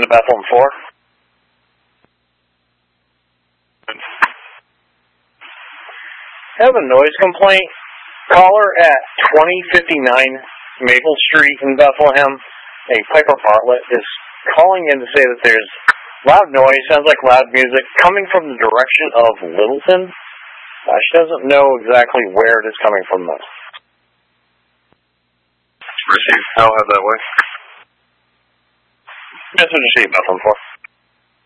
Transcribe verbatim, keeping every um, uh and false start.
to Bethlehem four. I have a noise complaint. Caller at twenty fifty-nine Maple Street in Bethlehem, a Piper Bartlett, is calling in to say that there's loud noise, sounds like loud music, coming from the direction of Littleton. Uh, she doesn't know exactly where it is coming from, though. Received. I'll have that way. That's what you see, Bethlehem four.